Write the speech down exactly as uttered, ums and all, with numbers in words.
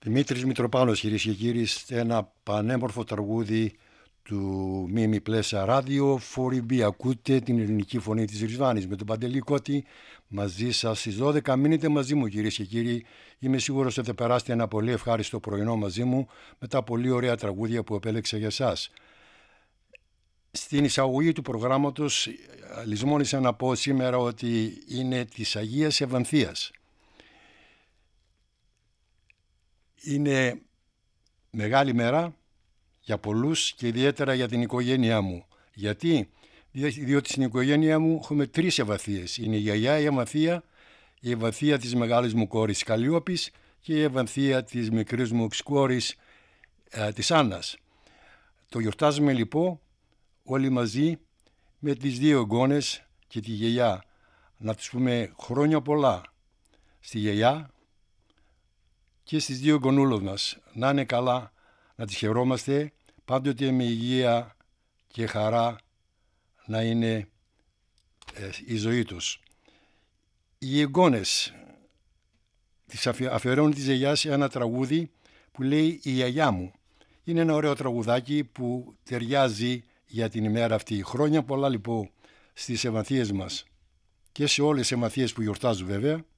Δημήτρης Μητροπάνος, κυρίες και κύριοι, ένα πανέμορφο τραγούδι του Μίμη Πλέσα Ράδιο φορ μπι. Ακούτε την ελληνική φωνή της Ρισβάνης με τον Παντελή Κώτη μαζί σας στις δώδεκα. Μείνετε μαζί μου, κυρίες και κύριοι. Είμαι σίγουρος ότι θα περάσετε ένα πολύ ευχάριστο πρωινό μαζί μου με τα πολύ ωραία τραγούδια που επέλεξα για εσάς. Στην εισαγωγή του προγράμματος λησμόνησα να πω σήμερα ότι είναι της Αγίας Ευανθίας. Είναι μεγάλη μέρα για πολλούς και ιδιαίτερα για την οικογένειά μου. Γιατί? Διότι στην οικογένειά μου έχουμε τρεις Ευανθίες. Είναι η γιαγιά η Ευανθία, η Ευανθία της μεγάλης μου κόρης Καλλιόπης και η Ευανθία της μικρής μου κόρης ε, της Άννας. Το γιορτάζουμε λοιπόν όλοι μαζί με τις δύο εγγόνες και τη γιαγιά. Να τους πούμε χρόνια πολλά στη γιαγιά και στις δύο γονούλες μας. Να είναι καλά, να τις χαιρόμαστε, πάντοτε με υγεία και χαρά να είναι ε, η ζωή τους. Οι εγγόνες τις αφιερώνουν της γιαγιάς ένα τραγούδι που λέει «Η γιαγιά μου». Είναι ένα ωραίο τραγουδάκι που ταιριάζει για την ημέρα αυτή. Χρόνια πολλά λοιπόν στις Ευανθίες μας και σε όλες τις Ευανθίες που γιορτάζουν βέβαια.